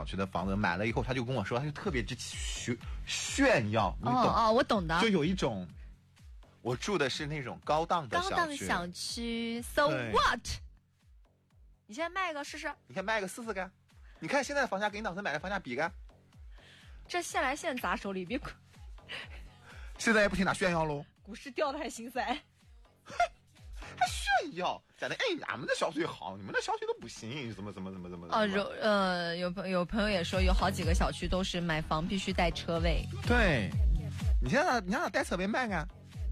小区的房子，买了以后他就跟我说，他就特别之炫耀，你懂？ 我懂的， 就有一种我住的是那种高档的小区 ，so what？ 你现在卖个试试？ 你看卖个试试看，你看现在的房价跟你当时买的房价比干， 这现来现砸手里，别现在也不听他炫耀喽， 股市掉的还心塞。 还炫耀，讲的俺们的小区好，你们的小区都不行，怎么有朋友也说，有好几个小区都是买房必须带车位。 对，你让他带车位卖啊。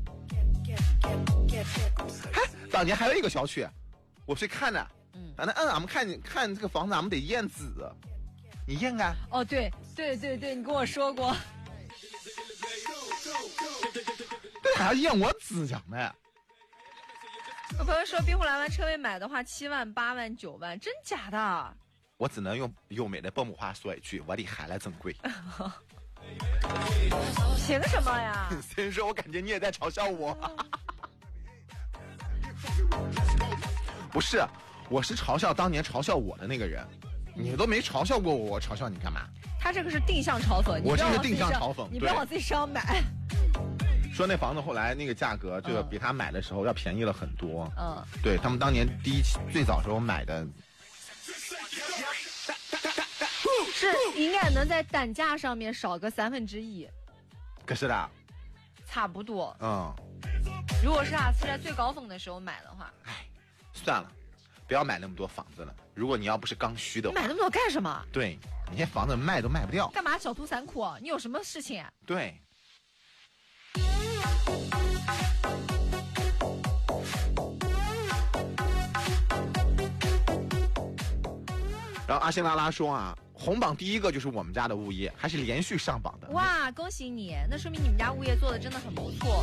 当年还有一个小区，我去看的，俺们看这个房子，俺们得验纸，你验啊？ 哦，对，你跟我说过。 对，还要验我指甲呢。 有朋友说滨湖蓝湾车位买的话7万、8万、9万，真假的？ 我只能用优美的北母话说一句，我的海来真贵。 凭什么呀？ 所以说我感觉你也在嘲笑我。不是，我是嘲笑当年嘲笑我的那个人，你都没嘲笑过我，我嘲笑你干嘛？ 他这个是定向嘲讽， 我这是定向嘲讽， 你不要往自己身上买。 说那房子后来那个价格，这个比他买的时候要便宜了很多。对他们当年最早时候买的， 是应该能在单价上面少个1/3。 可是的， 差不多。如果是是在最高峰的时候买的话， 算了，不要买那么多房子了。如果你要不是刚需的话， 你买那么多干什么？ 对，你现在房子卖都卖不掉， 干嘛狡兔3窟？你有什么事情？ 对。然后阿西拉拉说啊，红榜第一个就是我们家的物业，还是连续上榜的。 哇，恭喜你！那说明你们家物业做的真的很不错。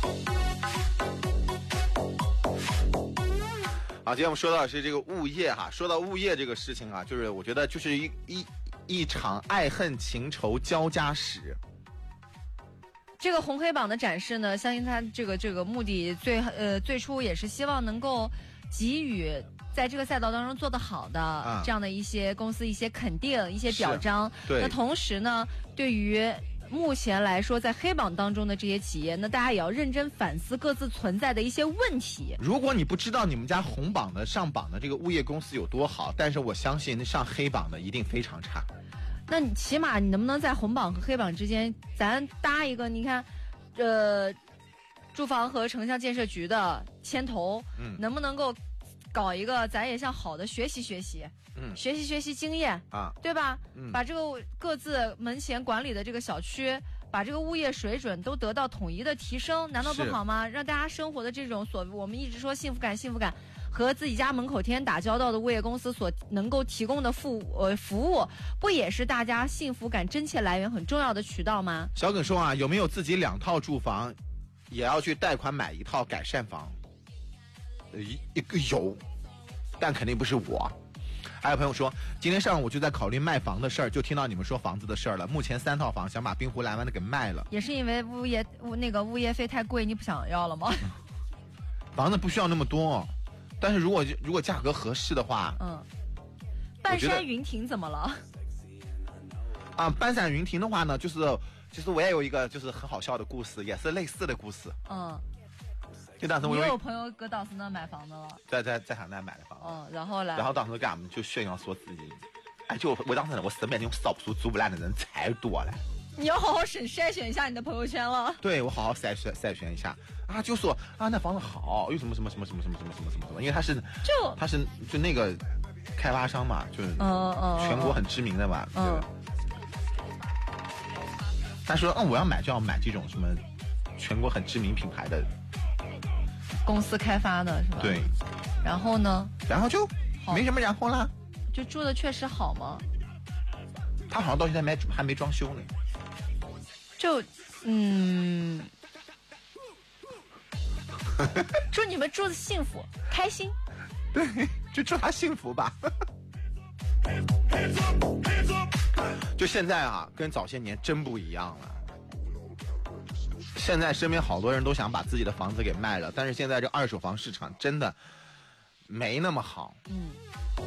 好，今天我们说到的是这个物业哈，说到物业这个事情啊，就是我觉得就是一场爱恨情仇交加史。 这个红黑榜的展示呢，相信它这个目的最初也是希望能够给予在这个赛道当中做得好的这样的一些公司一些肯定、一些表彰。 对。 那同时呢，对于目前来说在黑榜当中的这些企业，那大家也要认真反思各自存在的一些问题。 如果你不知道你们家红榜的上榜的这个物业公司有多好，但是我相信上黑榜的一定非常差。 那你起码你能不能在红榜和黑榜之间咱搭一个，你看住房和城乡建设局的牵头，能不能够搞一个咱也向好的学习学习，学习经验啊，对吧？把这个各自门前管理的这个小区，把这个物业水准都得到统一的提升，难道不好吗？让大家生活的这种我们一直说幸福感和自己家门口天天打交道的物业公司所能够提供的服务，不也是大家幸福感真切来源很重要的渠道吗？ 小耿说啊，有没有自己2套住房，也要去贷款买1套改善房？一个有，但肯定不是我。还有朋友说，今天上午就在考虑卖房的事儿，就听到你们说房子的事儿了。目前3套房，想把滨湖蓝湾的给卖了。 也是因为物业费太贵，你不想要了吗？ 房子不需要那么多，但是如果价格合适的话， 半山云亭怎么了？ 啊，半山云亭的话呢，就是我也有一个就是很好笑的故事，也是类似的故事。就当时我有朋友搁当时那买房子了， 在海南买的房子。 然后当时给俺们就炫耀说自己，就我当时我身边那种少数租不烂的人太多了。 你要好好筛选一下你的朋友圈了。 对，我好好筛选一下啊，就说啊那房子好，有什么，因为他是就那个开发商嘛，就是全国很知名的嘛。他说我要买就要买这种什么全国很知名品牌的公司开发的是吧？ 对。 然后呢？ 然后就没什么然后啦。 就住的确实好吗？ 他好像到现在还没装修呢。 就祝你们住的幸福开心。 对，就祝他幸福吧。就现在啊，跟早些年真不一样了。现在身边好多人都想把自己的房子给卖了，但是现在这二手房市场真的没那么好。